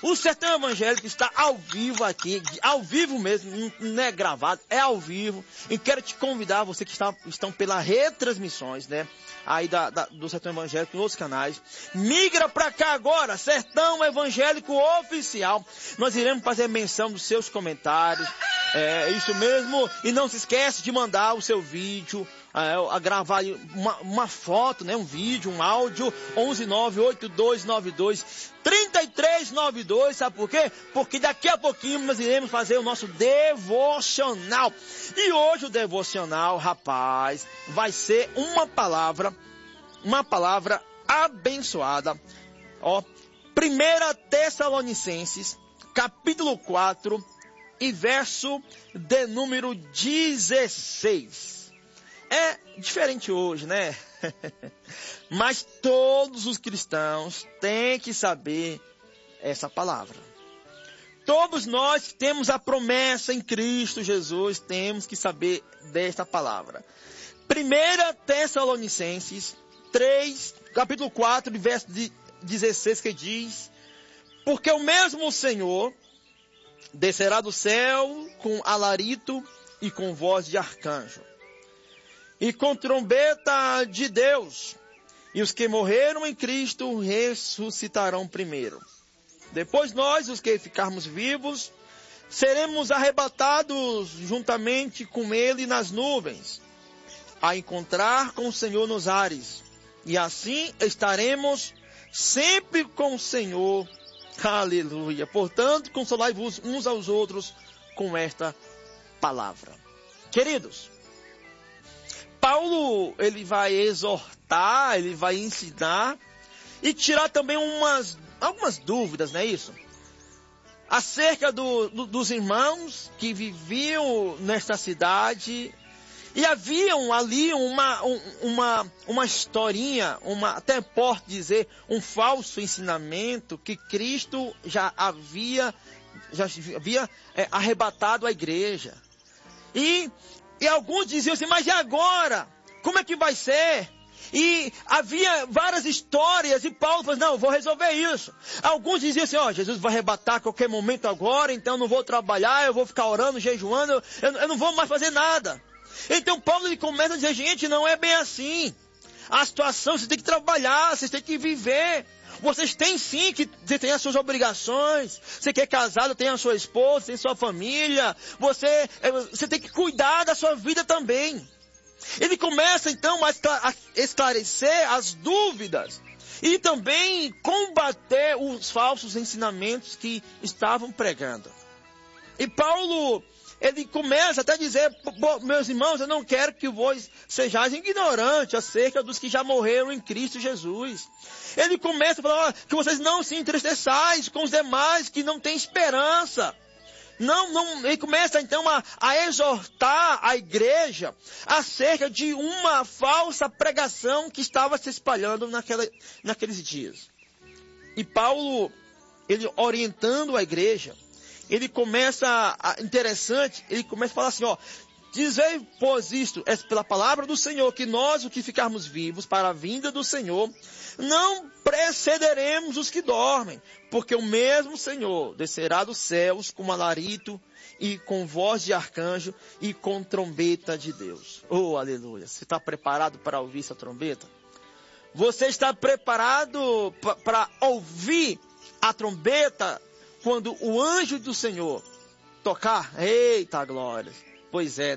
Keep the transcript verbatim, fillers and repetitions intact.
O Sertão Evangélico está ao vivo aqui, ao vivo mesmo, não é gravado, é ao vivo. E quero te convidar, você que está, estão pelas retransmissões, né? Aí da, da, do Sertão Evangélico em outros canais. Migra pra cá agora, Sertão Evangélico Oficial. Nós iremos fazer menção dos seus comentários. É isso mesmo. E não se esquece de mandar o seu vídeo, a, a gravar uma, uma foto, né? Um vídeo, um áudio. onze nove oito dois nove dois três três nove dois. Sabe por quê? Porque daqui a pouquinho nós iremos fazer o nosso devocional. E hoje o devocional, rapaz, vai ser uma palavra, uma palavra abençoada. Ó, primeira Tessalonicenses, capítulo quatro, e verso de número dezesseis. É diferente hoje, né? Mas todos os cristãos têm que saber essa palavra. Todos nós que temos a promessa em Cristo Jesus, temos que saber desta palavra. primeira Tessalonicenses três, capítulo quatro, verso dezesseis, que diz: porque o mesmo Senhor descerá do céu com alarido e com voz de arcanjo, e com trombeta de Deus, e os que morreram em Cristo ressuscitarão primeiro. Depois nós, os que ficarmos vivos, seremos arrebatados juntamente com Ele nas nuvens, a encontrar com o Senhor nos ares, e assim estaremos sempre com o Senhor. Aleluia. Portanto, consolai-vos uns aos outros com esta palavra. Queridos, Paulo, ele vai exortar, ele vai ensinar e tirar também umas, algumas dúvidas, não é isso? Acerca do, do, dos irmãos que viviam nesta cidade. E haviam ali uma, uma, uma historinha, uma, até posso dizer, um falso ensinamento que Cristo já havia, já havia é, arrebatado a igreja. E, e alguns diziam assim, mas e agora? Como é que vai ser? E havia várias histórias e Paulo falou, não, eu vou resolver isso. Alguns diziam assim, ó, oh, Jesus vai arrebatar a qualquer momento agora, então eu não vou trabalhar, eu vou ficar orando, jejuando, eu, eu, eu não vou mais fazer nada. Então Paulo ele começa a dizer, gente, não é bem assim. A situação, vocês têm que trabalhar, vocês têm que viver. Vocês têm sim, que você tem as suas obrigações. Você que é casado, tem a sua esposa, tem a sua família. Você, você tem que cuidar da sua vida também. Ele começa então a esclarecer as dúvidas. E também combater os falsos ensinamentos que estavam pregando. E Paulo... ele começa até a dizer, meus irmãos, eu não quero que vós sejais ignorantes acerca dos que já morreram em Cristo Jesus. Ele começa a falar, que vocês não se entristeçais com os demais que não têm esperança. Não, não, ele começa então a, a exortar a igreja acerca de uma falsa pregação que estava se espalhando naquela, naqueles dias. E Paulo, ele orientando a igreja, ele começa, a, interessante, ele começa a falar assim, ó, dizei, pois isto, é pela palavra do Senhor, que nós, o que ficarmos vivos para a vinda do Senhor, não precederemos os que dormem, porque o mesmo Senhor descerá dos céus com alarido e com voz de arcanjo e com trombeta de Deus. Oh, aleluia! Você está preparado para ouvir essa trombeta? Você está preparado para ouvir a trombeta quando o anjo do Senhor tocar? Eita glória! Pois é.